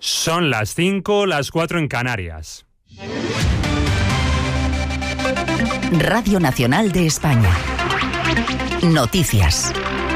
Son las 5, las 4 en Canarias. Radio Nacional de España. Noticias.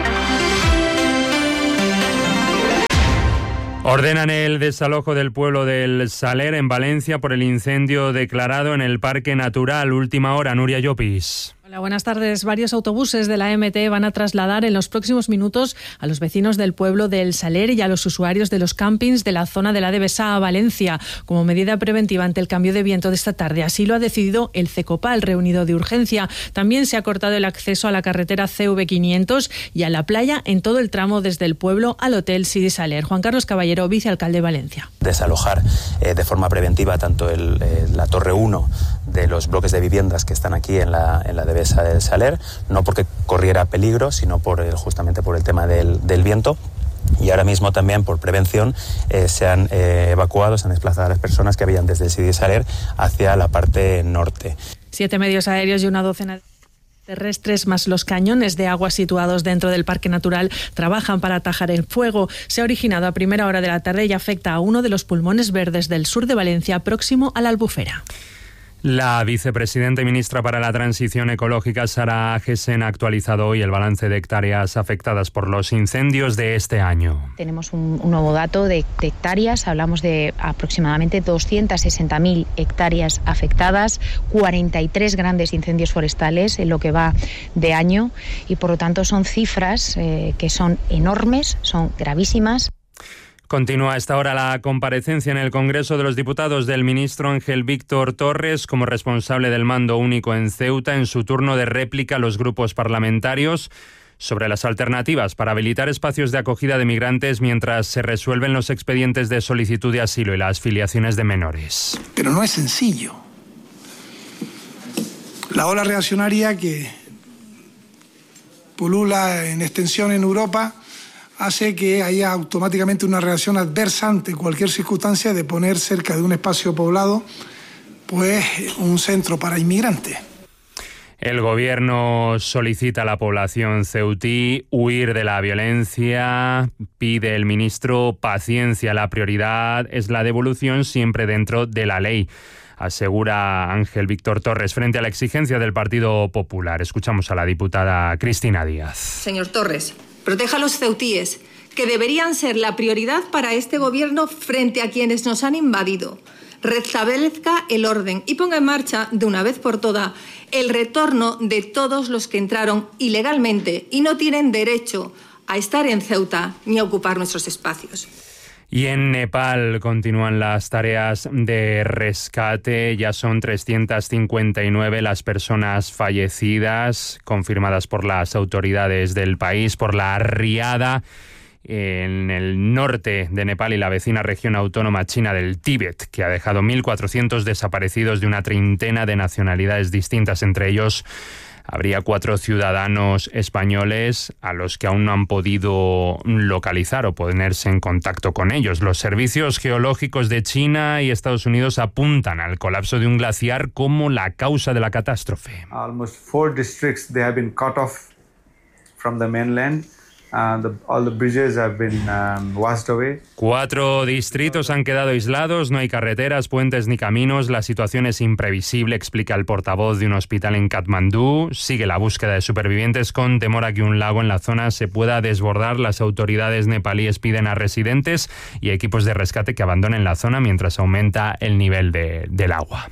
Ordenan el desalojo del pueblo del Saler, en Valencia, por el incendio declarado en el Parque Natural. Última hora, Nuria Llopis. Hola, buenas tardes. Varios autobuses de la MT van a trasladar en los próximos minutos a los vecinos del pueblo del Saler y a los usuarios de los campings de la zona de la Devesa a Valencia, como medida preventiva ante el cambio de viento de esta tarde. Así lo ha decidido el CECOPAL, reunido de urgencia. También se ha cortado el acceso a la carretera CV500 y a la playa en todo el tramo desde el pueblo al Hotel Sidi Saler. Juan Carlos Caballero, vicealcalde de Valencia. Desalojar de forma preventiva tanto la Torre 1 de los bloques de viviendas que están aquí en la Devesa del Saler, no porque corriera peligro, sino justamente por el tema del viento. Y ahora mismo también por prevención se han evacuado, se han desplazado a las personas que habían desde el Sidi Saler hacia la parte norte. 7 medios aéreos y una docena de terrestres más los cañones de agua situados dentro del Parque Natural trabajan para atajar el fuego. Se ha originado a primera hora de la tarde y afecta a uno de los pulmones verdes del sur de Valencia, próximo a la Albufera. La vicepresidenta y ministra para la Transición Ecológica, Sara Agesen, ha actualizado hoy el balance de hectáreas afectadas por los incendios de este año. Tenemos un nuevo dato de hectáreas, hablamos de aproximadamente 260.000 hectáreas afectadas, 43 grandes incendios forestales en lo que va de año y por lo tanto son cifras que son enormes, son gravísimas. Continúa a esta hora la comparecencia en el Congreso de los Diputados del ministro Ángel Víctor Torres como responsable del mando único en Ceuta. En su turno de réplica, los grupos parlamentarios sobre las alternativas para habilitar espacios de acogida de migrantes mientras se resuelven los expedientes de solicitud de asilo y las filiaciones de menores. Pero no es sencillo. La ola reaccionaria que pulula en extensión en Europa hace que haya automáticamente una reacción adversa ante cualquier circunstancia de poner cerca de un espacio poblado pues un centro para inmigrantes. El gobierno solicita a la población ceutí huir de la violencia. Pide el ministro paciencia. La prioridad es la devolución siempre dentro de la ley, asegura Ángel Víctor Torres frente a la exigencia del Partido Popular. Escuchamos a la diputada Cristina Díaz. Señor Torres, proteja a los ceutíes, que deberían ser la prioridad para este gobierno frente a quienes nos han invadido. Restablezca el orden y ponga en marcha, de una vez por todas, el retorno de todos los que entraron ilegalmente y no tienen derecho a estar en Ceuta ni a ocupar nuestros espacios. Y en Nepal continúan las tareas de rescate. Ya son 359 las personas fallecidas, confirmadas por las autoridades del país por la riada en el norte de Nepal y la vecina región autónoma china del Tíbet, que ha dejado 1.400 desaparecidos de una treintena de nacionalidades distintas. Entre ellos habría 4 ciudadanos españoles a los que aún no han podido localizar o ponerse en contacto con ellos. Los servicios geológicos de China y Estados Unidos apuntan al colapso de un glaciar como la causa de la catástrofe. Almost 4 districts they have been cut off from the mainland. All the bridges have been washed away. 4 distritos han quedado aislados, no hay carreteras, puentes ni caminos. La situación es imprevisible, explica el portavoz de un hospital en Katmandú. Sigue la búsqueda de supervivientes con temor a que un lago en la zona se pueda desbordar. Las autoridades nepalíes piden a residentes y equipos de rescate que abandonen la zona mientras aumenta el nivel del agua.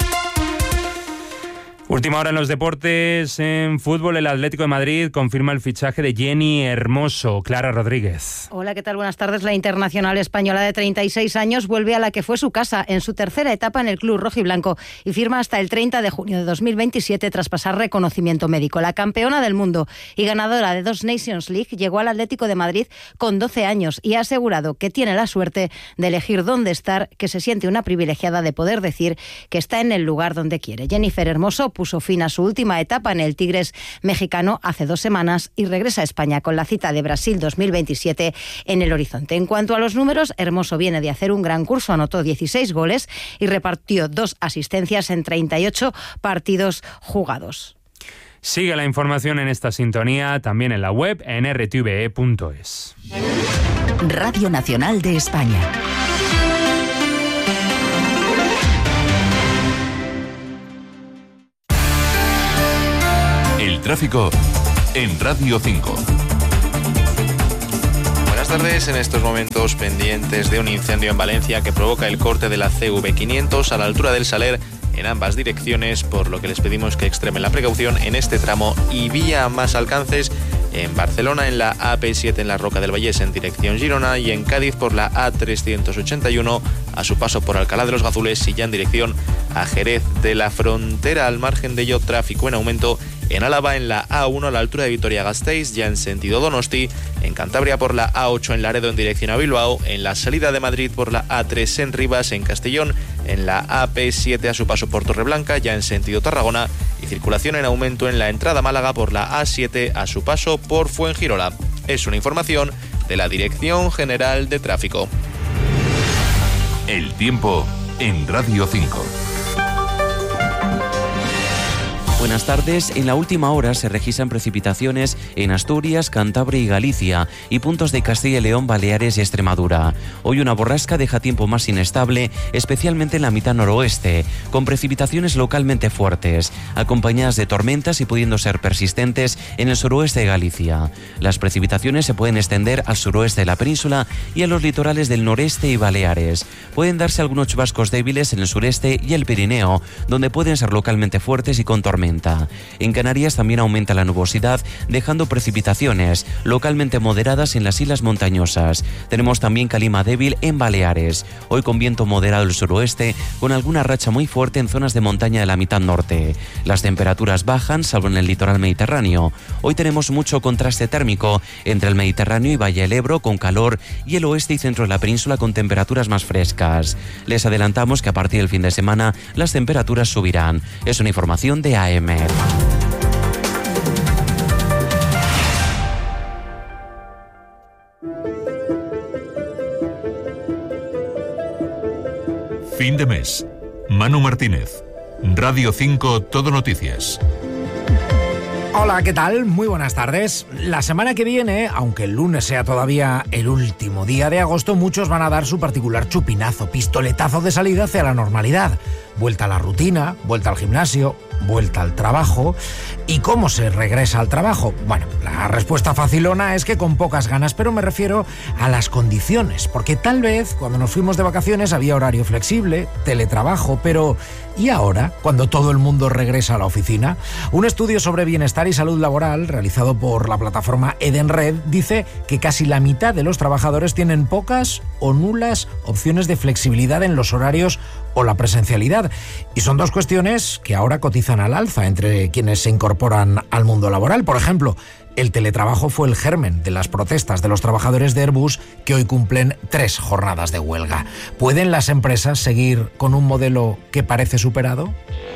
Última hora en los deportes. En fútbol, el Atlético de Madrid confirma el fichaje de Jenny Hermoso. Clara Rodríguez. Hola, ¿qué tal? Buenas tardes. La internacional española de 36 años vuelve a la que fue su casa en su tercera etapa en el club rojiblanco y firma hasta el 30 de junio de 2027 tras pasar reconocimiento médico. La campeona del mundo y ganadora de 2 Nations League llegó al Atlético de Madrid con 12 años y ha asegurado que tiene la suerte de elegir dónde estar, que se siente una privilegiada de poder decir que está en el lugar donde quiere. Jennifer Hermoso puso fin a su última etapa en el Tigres mexicano hace 2 semanas y regresa a España con la cita de Brasil 2027 en el horizonte. En cuanto a los números, Hermoso viene de hacer un gran curso, anotó 16 goles y repartió 2 asistencias en 38 partidos jugados. Sigue la información en esta sintonía, también en la web en rtve.es. Radio Nacional de España. El tráfico en Radio 5. Buenas tardes. En estos momentos pendientes de un incendio en Valencia que provoca el corte de la CV500 a la altura del Saler en ambas direcciones, por lo que les pedimos que extremen la precaución en este tramo y vía más alcances en Barcelona, en la AP7 en la Roca del Vallès en dirección Girona, y en Cádiz por la A381 a su paso por Alcalá de los Gazules y ya en dirección a Jerez de la Frontera. Al margen de ello, tráfico en aumento en Álava en la A1 a la altura de Vitoria-Gasteiz, ya en sentido Donosti, en Cantabria por la A8 en Laredo en dirección a Bilbao, en la salida de Madrid por la A3 en Rivas, en Castellón, en la AP7 a su paso por Torreblanca, ya en sentido Tarragona, y circulación en aumento en la entrada a Málaga por la A7 a su paso por Fuengirola. Es una información de la Dirección General de Tráfico. El tiempo en Radio 5. Buenas tardes. En la última hora se registran precipitaciones en Asturias, Cantabria y Galicia y puntos de Castilla y León, Baleares y Extremadura. Hoy una borrasca deja tiempo más inestable, especialmente en la mitad noroeste, con precipitaciones localmente fuertes, acompañadas de tormentas y pudiendo ser persistentes en el suroeste de Galicia. Las precipitaciones se pueden extender al suroeste de la península y a los litorales del noreste y Baleares. Pueden darse algunos chubascos débiles en el sureste y el Pirineo, donde pueden ser localmente fuertes y con tormentas. En Canarias también aumenta la nubosidad, dejando precipitaciones localmente moderadas en las islas montañosas. Tenemos también calima débil en Baleares, hoy con viento moderado del suroeste, con alguna racha muy fuerte en zonas de montaña de la mitad norte. Las temperaturas bajan, salvo en el litoral mediterráneo. Hoy tenemos mucho contraste térmico entre el Mediterráneo y Valle del Ebro, con calor, y el oeste y centro de la península con temperaturas más frescas. Les adelantamos que a partir del fin de semana las temperaturas subirán. Es una información de AEMET. Fin de mes. Manu Martínez. Radio 5 Todo Noticias. Hola, ¿qué tal? Muy buenas tardes. La semana que viene, aunque el lunes sea todavía el último día de agosto, muchos van a dar su particular chupinazo, pistoletazo de salida hacia la normalidad. Vuelta a la rutina, vuelta al gimnasio, vuelta al trabajo. ¿Y cómo se regresa al trabajo? Bueno, la respuesta facilona es que con pocas ganas, pero me refiero a las condiciones, porque tal vez cuando nos fuimos de vacaciones había horario flexible, teletrabajo, pero ¿y ahora, cuando todo el mundo regresa a la oficina? Un estudio sobre bienestar y salud laboral, realizado por la plataforma Edenred, dice que casi la mitad de los trabajadores tienen pocas o nulas opciones de flexibilidad en los horarios o la presencialidad. Y son dos cuestiones que ahora cotizan al alza entre quienes se incorporan al mundo laboral. Por ejemplo, el teletrabajo fue el germen de las protestas de los trabajadores de Airbus, que hoy cumplen 3 jornadas de huelga. ¿Pueden las empresas seguir con un modelo que parece superado?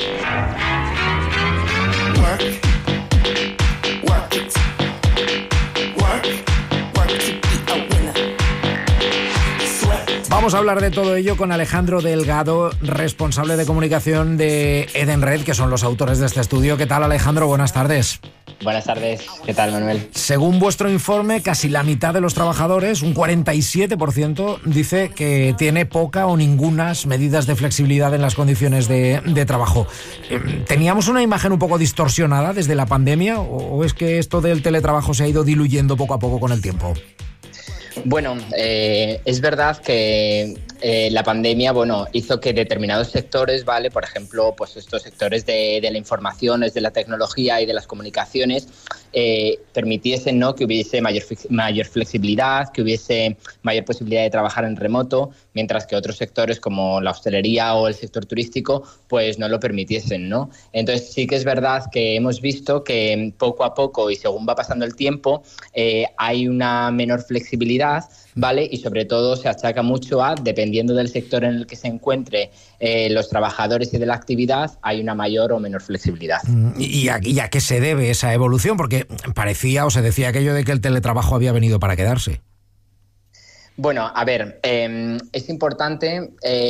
Vamos a hablar de todo ello con Alejandro Delgado, responsable de comunicación de Edenred, que son los autores de este estudio. ¿Qué tal, Alejandro? Buenas tardes. Buenas tardes. ¿Qué tal, Manuel? Según vuestro informe, casi la mitad de los trabajadores, un 47%, dice que tiene poca o ningunas medidas de flexibilidad en las condiciones de trabajo. ¿Teníamos una imagen un poco distorsionada desde la pandemia o es que esto del teletrabajo se ha ido diluyendo poco a poco con el tiempo? Bueno, es verdad que la pandemia, hizo que determinados sectores, ¿vale? Por ejemplo, pues estos sectores de la información, de la tecnología y de las comunicaciones, permitiesen, ¿no?, que hubiese mayor flexibilidad, que hubiese mayor posibilidad de trabajar en remoto, mientras que otros sectores como la hostelería o el sector turístico, pues no lo permitiesen, ¿no? Entonces sí que es verdad que hemos visto que poco a poco y según va pasando el tiempo, hay una menor flexibilidad, ¿vale? Y sobre todo se achaca mucho a, dependiendo del sector en el que se encuentre los trabajadores y de la actividad, hay una mayor o menor flexibilidad. ¿Y a qué se debe esa evolución? Porque parecía o se decía aquello de que el teletrabajo había venido para quedarse. Bueno, a ver, es importante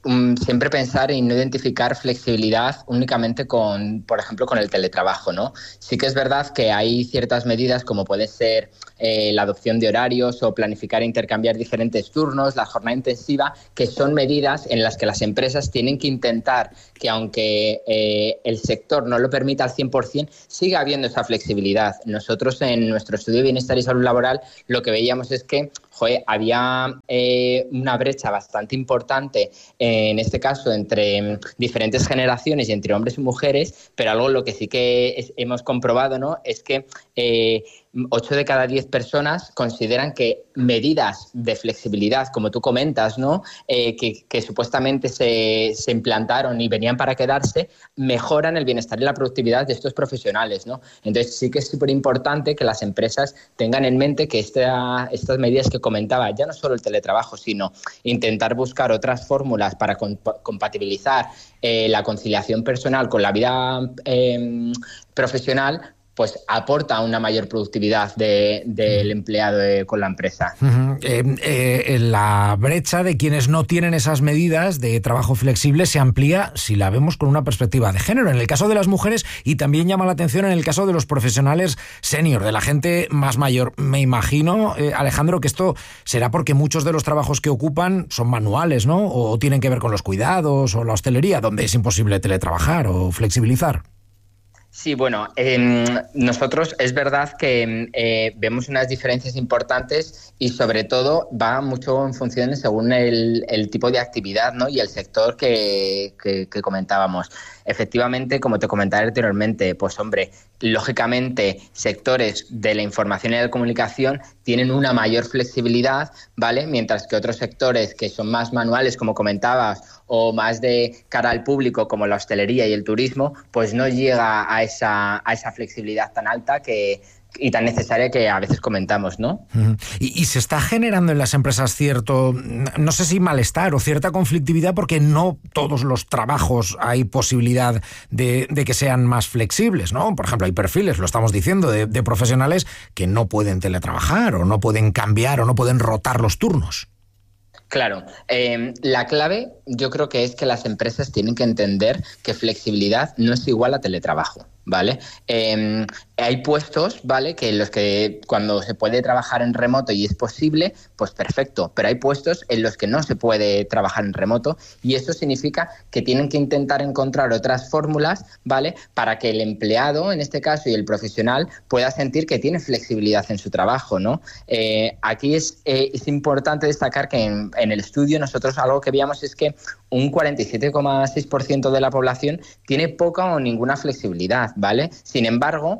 siempre pensar y no identificar flexibilidad únicamente con, por ejemplo, con el teletrabajo, ¿no? Sí que es verdad que hay ciertas medidas como puede ser la adopción de horarios o planificar e intercambiar diferentes turnos, la jornada intensiva, que son medidas en las que las empresas tienen que intentar que, aunque el sector no lo permita al 100%, siga habiendo esa flexibilidad. Nosotros en nuestro estudio de bienestar y salud laboral lo que veíamos es que había una brecha bastante importante, en este caso entre diferentes generaciones y entre hombres y mujeres, pero algo lo que sí que hemos comprobado, ¿no?, es que 8 de cada 10 personas consideran que medidas de flexibilidad, como tú comentas, ¿no?, que supuestamente se implantaron y venían para quedarse, mejoran el bienestar y la productividad de estos profesionales, ¿no? Entonces sí que es súper importante que las empresas tengan en mente que estas medidas que comentaba, ya no solo el teletrabajo, sino intentar buscar otras fórmulas para compatibilizar la conciliación personal con la vida profesional, pues aporta una mayor productividad del empleado con la empresa. La brecha de quienes no tienen esas medidas de trabajo flexible se amplía si la vemos con una perspectiva de género, en el caso de las mujeres, y también llama la atención en el caso de los profesionales senior, de la gente más mayor. Me imagino, Alejandro, que esto será porque muchos de los trabajos que ocupan son manuales, ¿no?, o tienen que ver con los cuidados o la hostelería, donde es imposible teletrabajar o flexibilizar. Sí, bueno, nosotros es verdad que vemos unas diferencias importantes y sobre todo va mucho en función según el tipo de actividad, ¿no?, y el sector que comentábamos. Efectivamente, como te comentaba anteriormente, pues hombre, lógicamente sectores de la información y de la comunicación tienen una mayor flexibilidad, ¿vale?, mientras que otros sectores que son más manuales, como comentabas, o más de cara al público, como la hostelería y el turismo, pues no llega a esa flexibilidad tan alta y tan necesaria que a veces comentamos, ¿no? Y se está generando en las empresas cierto, no sé si malestar o cierta conflictividad, porque no todos los trabajos hay posibilidad de que sean más flexibles, ¿no? Por ejemplo, hay perfiles, lo estamos diciendo, de profesionales que no pueden teletrabajar o no pueden cambiar o no pueden rotar los turnos. Claro, la clave yo creo que es que las empresas tienen que entender que flexibilidad no es igual a teletrabajo, ¿vale? Hay puestos, ¿vale?, que en los que cuando se puede trabajar en remoto y es posible, pues perfecto, pero hay puestos en los que no se puede trabajar en remoto y eso significa que tienen que intentar encontrar otras fórmulas, ¿vale?, para que el empleado, en este caso, y el profesional pueda sentir que tiene flexibilidad en su trabajo, ¿no? Aquí es importante destacar que en el estudio nosotros algo que veíamos es que un 47,6% de la población tiene poca o ninguna flexibilidad, ¿vale? Sin embargo,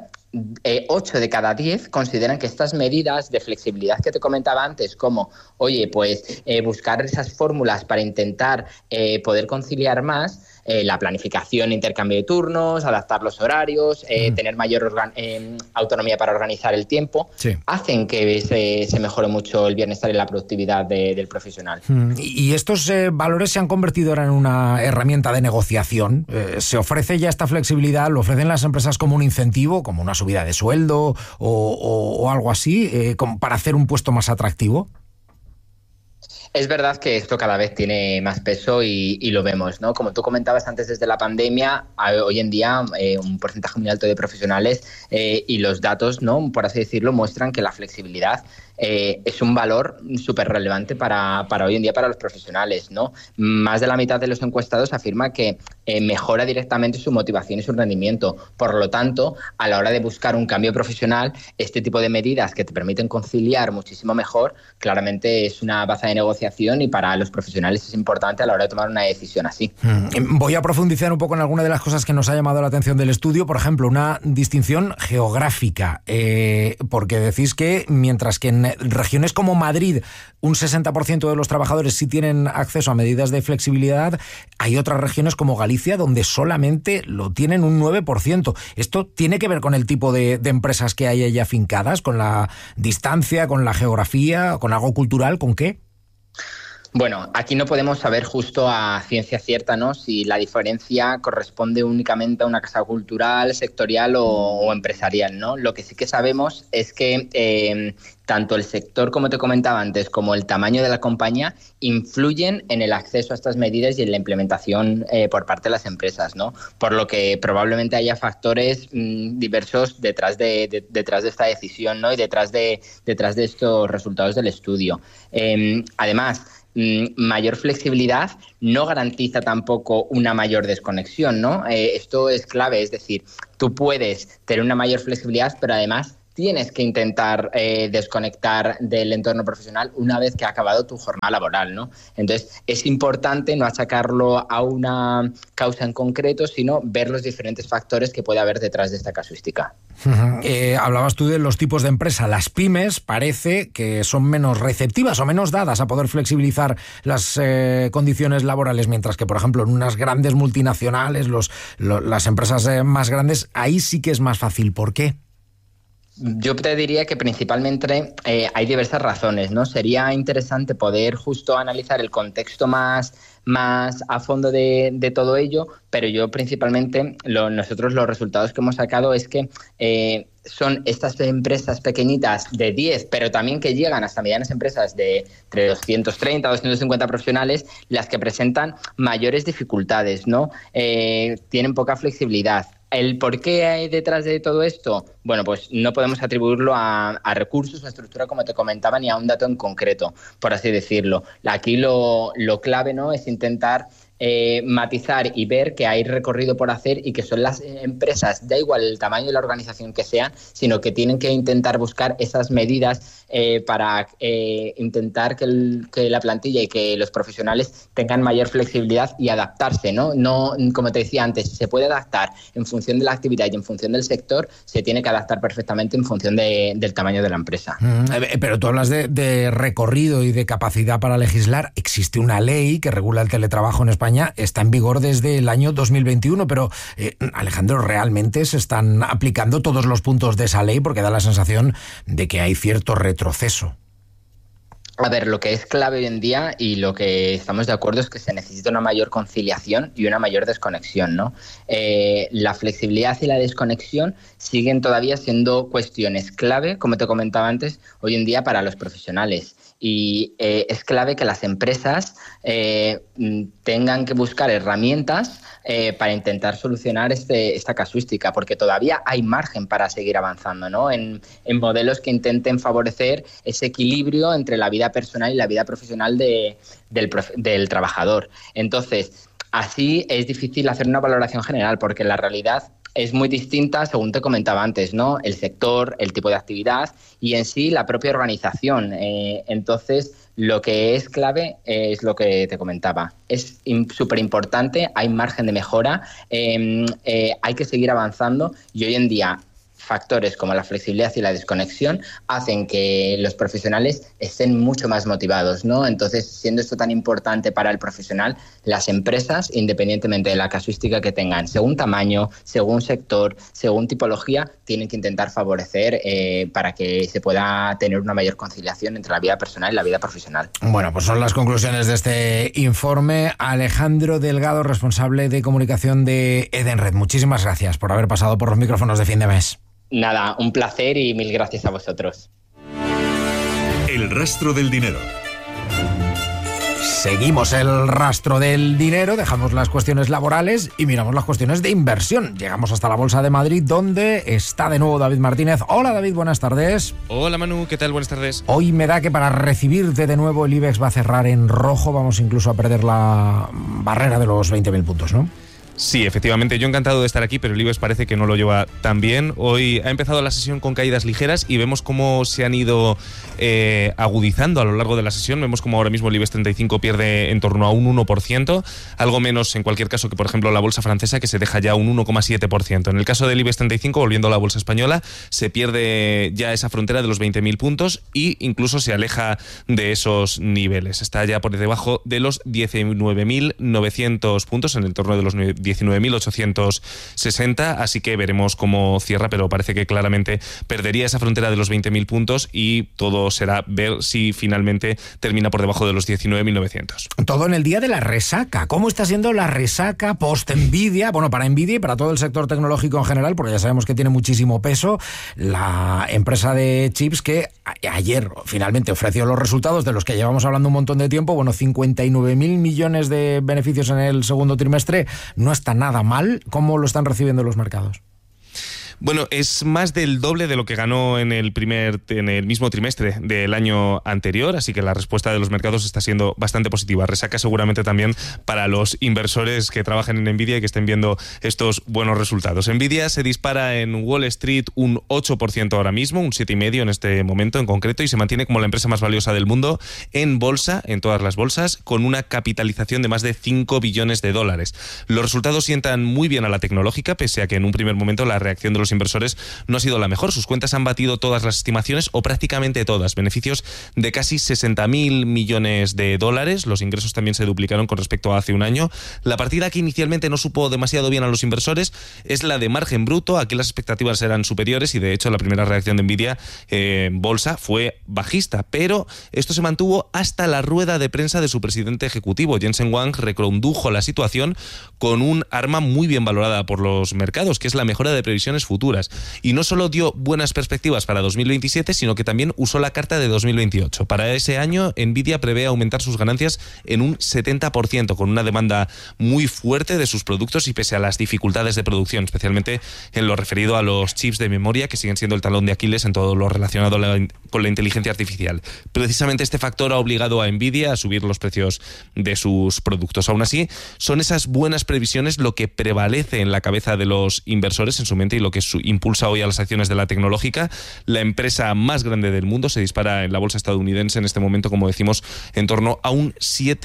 8 de cada 10 consideran que estas medidas de flexibilidad que te comentaba antes, como, oye, pues buscar esas fórmulas para intentar poder conciliar más, la planificación, intercambio de turnos, adaptar los horarios, tener mayor autonomía para organizar el tiempo, sí, hacen que se mejore mucho el bienestar y la productividad del profesional. Y estos valores se han convertido ahora en una herramienta de negociación. ¿Se ofrece ya esta flexibilidad? ¿Lo ofrecen las empresas como un incentivo, como una subida de sueldo o algo así, como para hacer un puesto más atractivo? Es verdad que esto cada vez tiene más peso y lo vemos, ¿no? Como tú comentabas antes, desde la pandemia, hoy en día un porcentaje muy alto de profesionales y los datos, ¿no?, por así decirlo, muestran que la flexibilidad es un valor súper relevante para hoy en día para los profesionales, ¿no? Más de la mitad de los encuestados afirma que mejora directamente su motivación y su rendimiento. Por lo tanto, a la hora de buscar un cambio profesional, este tipo de medidas que te permiten conciliar muchísimo mejor, claramente es una baza de negociación y para los profesionales es importante a la hora de tomar una decisión así. Voy a profundizar un poco en alguna de las cosas que nos ha llamado la atención del estudio, por ejemplo, una distinción geográfica, porque decís que mientras que en regiones como Madrid un 60% de los trabajadores sí tienen acceso a medidas de flexibilidad, hay otras regiones como Galicia donde solamente lo tienen un 9%. ¿Esto tiene que ver con el tipo de empresas que hay allá afincadas, con la distancia, con la geografía, con algo cultural, con qué? Bueno, aquí no podemos saber justo a ciencia cierta, ¿no?, si la diferencia corresponde únicamente a una casa cultural, sectorial o empresarial, ¿no? Lo que sí que sabemos es que tanto el sector, como te comentaba antes, como el tamaño de la compañía influyen en el acceso a estas medidas y en la implementación por parte de las empresas, ¿no? Por lo que probablemente haya factores diversos detrás de esta decisión, ¿no?, y detrás de estos resultados del estudio. Además, mayor flexibilidad no garantiza tampoco una mayor desconexión, ¿no? Esto es clave, es decir, tú puedes tener una mayor flexibilidad, pero además tienes que intentar desconectar del entorno profesional una vez que ha acabado tu jornada laboral, ¿no? Entonces, es importante no achacarlo a una causa en concreto, sino ver los diferentes factores que puede haber detrás de esta casuística. Hablabas tú de los tipos de empresa. Las pymes parece que son menos receptivas o menos dadas a poder flexibilizar las condiciones laborales, mientras que, por ejemplo, en unas grandes multinacionales, las empresas más grandes, ahí sí que es más fácil. ¿Por qué? Yo te diría que principalmente hay diversas razones, ¿no? Sería interesante poder justo analizar el contexto más a fondo de todo ello, pero yo principalmente nosotros los resultados que hemos sacado es que son estas empresas pequeñitas de 10, pero también que llegan hasta medianas empresas de entre 230 a 250 profesionales, las que presentan mayores dificultades, ¿no? Tienen poca flexibilidad. ¿El por qué hay detrás de todo esto? Bueno, pues no podemos atribuirlo a recursos, a estructura, como te comentaba, ni a un dato en concreto, por así decirlo. Aquí lo clave, ¿no?, es intentar matizar y ver que hay recorrido por hacer y que son las empresas, da igual el tamaño de la organización que sean, sino que tienen que intentar buscar esas medidas para intentar que la plantilla y que los profesionales tengan mayor flexibilidad y adaptarse, ¿no? No, como te decía antes, se puede adaptar en función de la actividad y en función del sector, se tiene que adaptar perfectamente en función del tamaño de la empresa. Pero tú hablas de recorrido y de capacidad para legislar. Existe una ley que regula el teletrabajo en España, está en vigor desde el año 2021, pero Alejandro, ¿realmente se están aplicando todos los puntos de esa ley? Porque da la sensación de que hay cierto retroceso. A ver, lo que es clave hoy en día y lo que estamos de acuerdo es que se necesita una mayor conciliación y una mayor desconexión, ¿no? La flexibilidad y la desconexión siguen todavía siendo cuestiones clave, como te comentaba antes, hoy en día para los profesionales. Y es clave que las empresas tengan que buscar herramientas para intentar solucionar esta casuística, porque todavía hay margen para seguir avanzando, ¿no?, en modelos que intenten favorecer ese equilibrio entre la vida personal y la vida profesional del trabajador. Entonces, así es difícil hacer una valoración general, porque la realidad es muy distinta, según te comentaba antes, ¿no?, el sector, el tipo de actividad y en sí la propia organización. Entonces, lo que es clave es lo que te comentaba. Es súper importante, hay margen de mejora, hay que seguir avanzando y hoy en día factores como la flexibilidad y la desconexión hacen que los profesionales estén mucho más motivados, ¿no? Entonces, siendo esto tan importante para el profesional, las empresas, independientemente de la casuística que tengan, según tamaño, según sector, según tipología, tienen que intentar favorecer para que se pueda tener una mayor conciliación entre la vida personal y la vida profesional. Bueno, pues son las conclusiones de este informe. Alejandro Delgado, responsable de comunicación de Edenred. Muchísimas gracias por haber pasado por los micrófonos de Fin de Mes. Nada, un placer y mil gracias a vosotros. El rastro del dinero. Seguimos el rastro del dinero, dejamos las cuestiones laborales y miramos las cuestiones de inversión. Llegamos hasta la Bolsa de Madrid, donde está de nuevo David Martínez. Hola David, buenas tardes. Hola Manu, ¿qué tal? Buenas tardes. Hoy me da que para recibirte de nuevo el IBEX va a cerrar en rojo, vamos incluso a perder la barrera de los 20.000 puntos, ¿no? Sí, efectivamente, yo encantado de estar aquí, pero el IBEX parece que no lo lleva tan bien. Hoy ha empezado la sesión con caídas ligeras y vemos cómo se han ido agudizando a lo largo de la sesión. Vemos cómo ahora mismo el IBEX 35 pierde en torno a un 1%, algo menos en cualquier caso que, por ejemplo, la bolsa francesa, que se deja ya un 1,7%. En el caso del IBEX 35, volviendo a la bolsa española, se pierde ya esa frontera de los 20.000 puntos e incluso se aleja de esos niveles. Está ya por debajo de los 19.900 puntos, en el torno de los 18.000 19.860, así que veremos cómo cierra, pero parece que claramente perdería esa frontera de los 20.000 puntos y todo será ver si finalmente termina por debajo de los 19.900. Todo en el día de la resaca. ¿Cómo está siendo la resaca post-Nvidia? Bueno, para Nvidia y para todo el sector tecnológico en general, porque ya sabemos que tiene muchísimo peso, la empresa de chips que ayer finalmente ofreció los resultados de los que llevamos hablando un montón de tiempo. Bueno, 59.000 millones de beneficios en el segundo trimestre, no está nada mal. ¿Cómo lo están recibiendo los mercados? Bueno, es más del doble de lo que ganó en el mismo trimestre del año anterior, así que la respuesta de los mercados está siendo bastante positiva. Resaca seguramente también para los inversores que trabajan en Nvidia y que estén viendo estos buenos resultados. Nvidia se dispara en Wall Street un 8% ahora mismo, un 7,5% en este momento en concreto, y se mantiene como la empresa más valiosa del mundo en bolsa, en todas las bolsas, con una capitalización de más de $5 billones. Los resultados sientan muy bien a la tecnológica, pese a que en un primer momento la reacción de los inversores no ha sido la mejor. Sus cuentas han batido todas las estimaciones, o prácticamente todas. Beneficios de casi $60.000 millones. Los ingresos también se duplicaron con respecto a hace un año. La partida que inicialmente no supo demasiado bien a los inversores es la de margen bruto. Aquí las expectativas eran superiores y de hecho la primera reacción de Nvidia en bolsa fue bajista, pero esto se mantuvo hasta la rueda de prensa de su presidente ejecutivo. Jensen Huang recondujo la situación con un arma muy bien valorada por los mercados, que es la mejora de previsiones futuras. Y no solo dio buenas perspectivas para 2027, sino que también usó la carta de 2028. Para ese año, Nvidia prevé aumentar sus ganancias en un 70%, con una demanda muy fuerte de sus productos y pese a las dificultades de producción, especialmente en lo referido a los chips de memoria, que siguen siendo el talón de Aquiles en todo lo relacionado con la inteligencia artificial. Precisamente este factor ha obligado a Nvidia a subir los precios de sus productos. Aún así, son esas buenas previsiones lo que prevalece en la cabeza de los inversores en su mente y lo que impulsa hoy a las acciones de la tecnológica. La empresa más grande del mundo se dispara en la bolsa estadounidense en este momento, como decimos, en torno a un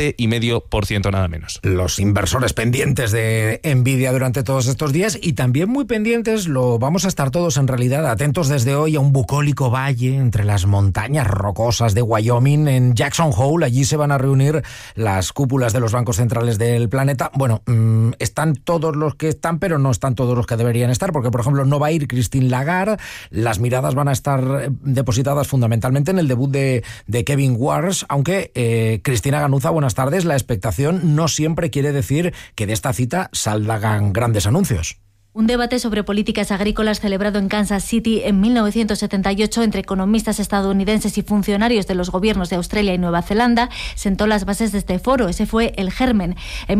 7,5%, nada menos. Los inversores pendientes de Nvidia durante todos estos días, y también muy pendientes, lo vamos a estar todos en realidad, atentos desde hoy a un bucólico valle entre las montañas rocosas de Wyoming, en Jackson Hole. Allí se van a reunir las cúpulas de los bancos centrales del planeta. Bueno, están todos los que están, pero no están todos los que deberían estar, porque por ejemplo no va a ir Christine Lagarde. Las miradas van a estar depositadas fundamentalmente en el debut de Kevin Warsh, aunque Cristina Ganuza, buenas tardes. La expectación no siempre quiere decir que de esta cita salgan grandes anuncios. Un debate sobre políticas agrícolas celebrado en Kansas City en 1978 entre economistas estadounidenses y funcionarios de los gobiernos de Australia y Nueva Zelanda sentó las bases de este foro. Ese fue el germen. En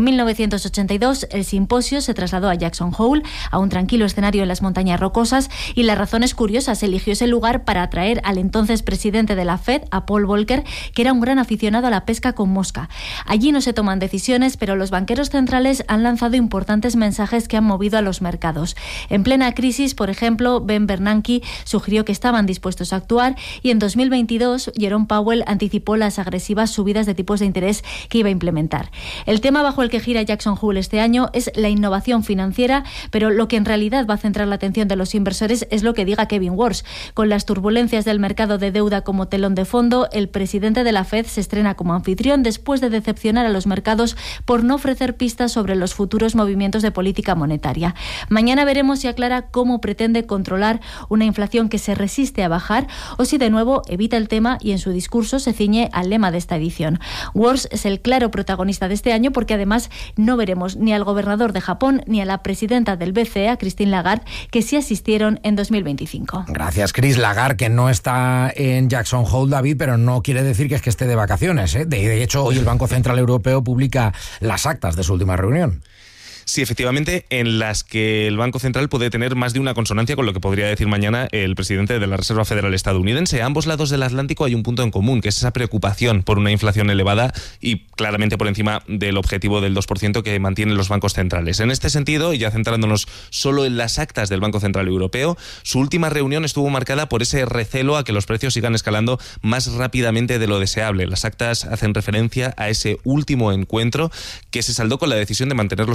1982 el simposio se trasladó a Jackson Hole, a un tranquilo escenario en las montañas rocosas, y la razón es curiosa. Se eligió ese lugar para atraer al entonces presidente de la Fed, a Paul Volcker, que era un gran aficionado a la pesca con mosca. Allí no se toman decisiones, pero los banqueros centrales han lanzado importantes mensajes que han movido a los mercados. En plena crisis, por ejemplo, Ben Bernanke sugirió que estaban dispuestos a actuar, y en 2022 Jerome Powell anticipó las agresivas subidas de tipos de interés que iba a implementar. El tema bajo el que gira Jackson Hole este año es la innovación financiera, pero lo que en realidad va a centrar la atención de los inversores es lo que diga Kevin Warsh. Con las turbulencias del mercado de deuda como telón de fondo, el presidente de la Fed se estrena como anfitrión después de decepcionar a los mercados por no ofrecer pistas sobre los futuros movimientos de política monetaria. Mañana veremos si aclara cómo pretende controlar una inflación que se resiste a bajar, o si de nuevo evita el tema y en su discurso se ciñe al lema de esta edición. Warsh es el claro protagonista de este año, porque además no veremos ni al gobernador de Japón ni a la presidenta del BCE, a Christine Lagarde, que sí asistieron en 2025. Gracias, Chris. Lagarde, que no está en Jackson Hole, David, pero no quiere decir que esté de vacaciones, ¿eh? De hecho, hoy el Banco Central Europeo publica las actas de su última reunión. Sí, efectivamente, en las que el Banco Central puede tener más de una consonancia con lo que podría decir mañana el presidente de la Reserva Federal estadounidense. A ambos lados del Atlántico hay un punto en común, que es esa preocupación por una inflación elevada y claramente por encima del objetivo del 2% que mantienen los bancos centrales. En este sentido, y ya centrándonos solo en las actas del Banco Central Europeo, su última reunión estuvo marcada por ese recelo a que los precios sigan escalando más rápidamente de lo deseable. Las actas hacen referencia a ese último encuentro que se saldó con la decisión de mantener los tipos de interés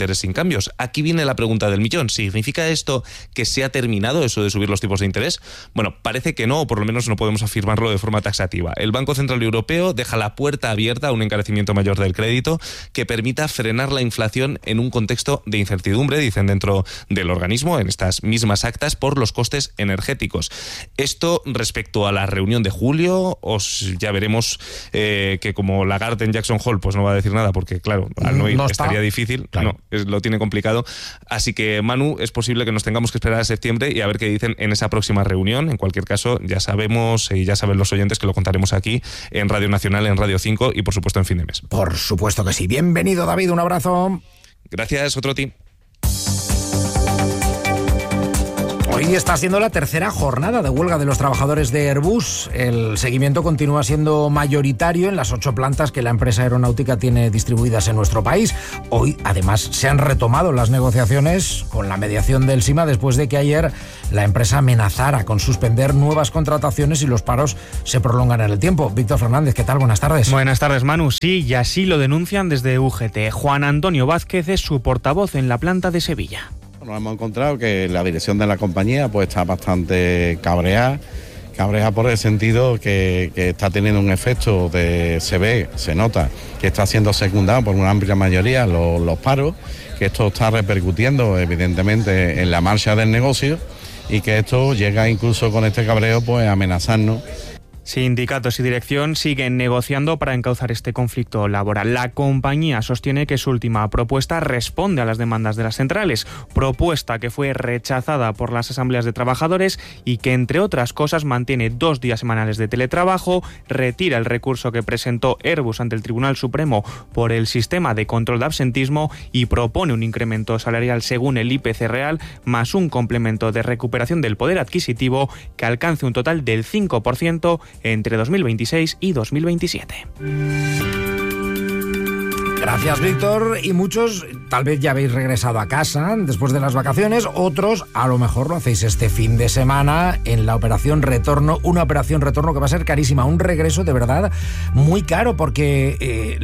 interés sin cambios. Aquí viene la pregunta del millón. ¿Significa esto que se ha terminado eso de subir los tipos de interés? Bueno, parece que no, o por lo menos no podemos afirmarlo de forma taxativa. El Banco Central Europeo deja la puerta abierta a un encarecimiento mayor del crédito que permita frenar la inflación en un contexto de incertidumbre, dicen dentro del organismo, en estas mismas actas, por los costes energéticos. Esto respecto a la reunión de julio, ya veremos que como Lagarde en Jackson Hole pues no va a decir nada porque, claro, al no ir estaría difícil, claro. Lo tiene complicado. Así que, Manu, es posible que nos tengamos que esperar a septiembre y a ver qué dicen en esa próxima reunión. En cualquier caso, ya sabemos y ya saben los oyentes que lo contaremos aquí en Radio Nacional, en Radio 5 y, por supuesto, en Fin de Mes. Por supuesto que sí. Bienvenido, David, un abrazo. Gracias, otro ti. Hoy está siendo la tercera jornada de huelga de los trabajadores de Airbus. El seguimiento continúa siendo mayoritario en las 8 plantas que la empresa aeronáutica tiene distribuidas en nuestro país. Hoy, además, se han retomado las negociaciones con la mediación del SIMA después de que ayer la empresa amenazara con suspender nuevas contrataciones si los paros se prolongan en el tiempo. Víctor Fernández, ¿qué tal? Buenas tardes. Buenas tardes, Manu. Sí, y así lo denuncian desde UGT. Juan Antonio Vázquez es su portavoz en la planta de Sevilla. Nos hemos encontrado que la dirección de la compañía pues está bastante cabreada por el sentido que está teniendo un efecto se nota que está siendo secundado por una amplia mayoría los paros, que esto está repercutiendo evidentemente en la marcha del negocio y que esto llega incluso con este cabreo pues a amenazarnos. Sindicatos y dirección siguen negociando para encauzar este conflicto laboral. La compañía sostiene que su última propuesta responde a las demandas de las centrales, propuesta que fue rechazada por las asambleas de trabajadores y que, entre otras cosas, mantiene 2 días semanales de teletrabajo, retira el recurso que presentó Airbus ante el Tribunal Supremo por el sistema de control de absentismo y propone un incremento salarial según el IPC real, más un complemento de recuperación del poder adquisitivo que alcance un total del 5% entre 2026 y 2027. Gracias, Víctor. Y muchos tal vez ya habéis regresado a casa después de las vacaciones, otros a lo mejor lo hacéis este fin de semana en la operación retorno, una operación retorno que va a ser carísima, un regreso de verdad muy caro porque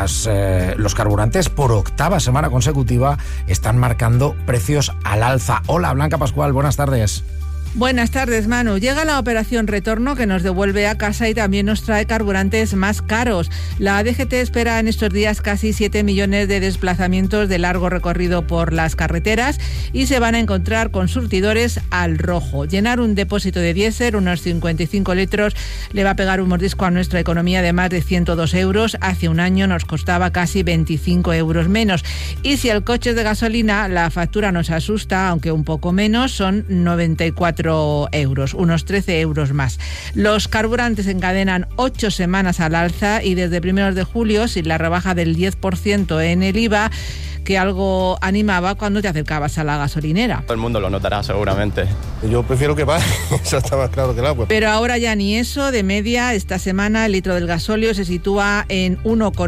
los carburantes por 8ª semana consecutiva están marcando precios al alza. Hola, Blanca Pascual, buenas tardes. Buenas tardes, Manu. Llega la operación retorno que nos devuelve a casa y también nos trae carburantes más caros. La DGT espera en estos días casi 7 millones de desplazamientos de largo recorrido por las carreteras y se van a encontrar con surtidores al rojo. Llenar un depósito de diésel, unos 55 litros, le va a pegar un mordisco a nuestra economía de más de 102 euros. Hace un año nos costaba casi 25 euros menos. Y si el coche es de gasolina, la factura nos asusta, aunque un poco menos, son 94 euros, unos 13 euros más. Los carburantes encadenan 8 semanas al alza y desde primeros de julio, sin la rebaja del 10% en el IVA, que algo animaba cuando te acercabas a la gasolinera. Todo el mundo lo notará seguramente. Yo prefiero que baje, eso está más claro que el agua. Pero ahora ya ni eso. De media, esta semana el litro del gasóleo se sitúa en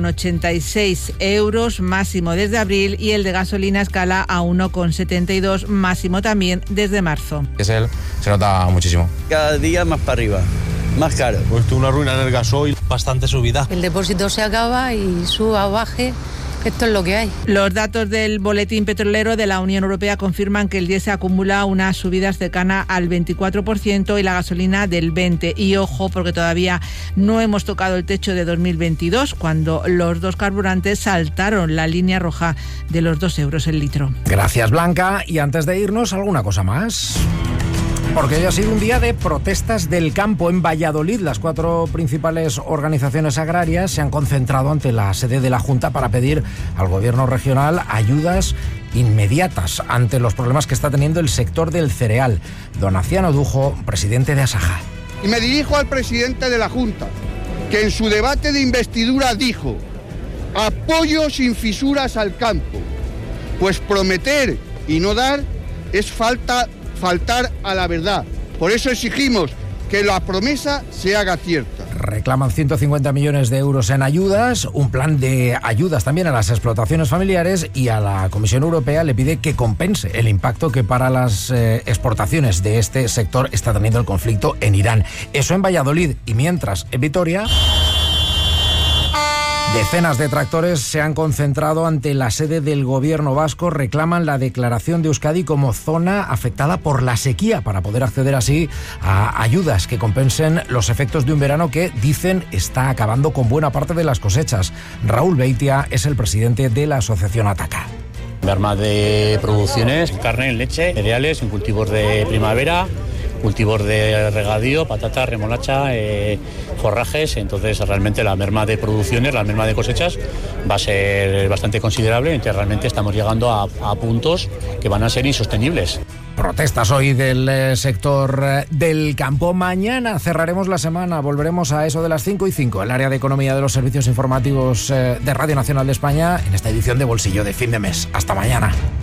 1,86 euros máximo desde abril y el de gasolina escala a 1,72 máximo también desde marzo. Se nota muchísimo. Cada día más para arriba, más caro. Pues esto es una ruina en el gasoil, bastante subida. El depósito se acaba y suba o baje. Esto es lo que hay. Los datos del Boletín Petrolero de la Unión Europea confirman que el diésel acumula unas subidas cercanas al 24% y la gasolina del 20%. Y ojo, porque todavía no hemos tocado el techo de 2022, cuando los dos carburantes saltaron la línea roja de los 2 euros el litro. Gracias, Blanca. Y antes de irnos, ¿alguna cosa más? Porque hoy ha sido un día de protestas del campo en Valladolid. Las 4 principales organizaciones agrarias se han concentrado ante la sede de la Junta para pedir al gobierno regional ayudas inmediatas ante los problemas que está teniendo el sector del cereal. Don Aciano Dujo, presidente de Asaja. Y me dirijo al presidente de la Junta, que en su debate de investidura dijo: apoyo sin fisuras al campo. Pues prometer y no dar es faltar a la verdad. Por eso exigimos que la promesa se haga cierta. Reclaman 150 millones de euros en ayudas, un plan de ayudas también a las explotaciones familiares, y a la Comisión Europea le pide que compense el impacto que para las exportaciones de este sector está teniendo el conflicto en Irán. Eso en Valladolid. Y mientras, en Vitoria... Decenas de tractores se han concentrado ante la sede del gobierno vasco, reclaman la declaración de Euskadi como zona afectada por la sequía para poder acceder así a ayudas que compensen los efectos de un verano que, dicen, está acabando con buena parte de las cosechas. Raúl Beitia es el presidente de la asociación Ataca. Merma de producciones, carne, leche, cereales, en cultivos de primavera, cultivos de regadío, patata, remolacha, forrajes. Entonces realmente la merma de producciones, la merma de cosechas va a ser bastante considerable. Entonces realmente estamos llegando a puntos que van a ser insostenibles. Protestas hoy del sector del campo. Mañana cerraremos la semana, volveremos a eso de las 5:05, el área de economía de los servicios informativos de Radio Nacional de España, en esta edición de Bolsillo de fin de mes. Hasta mañana.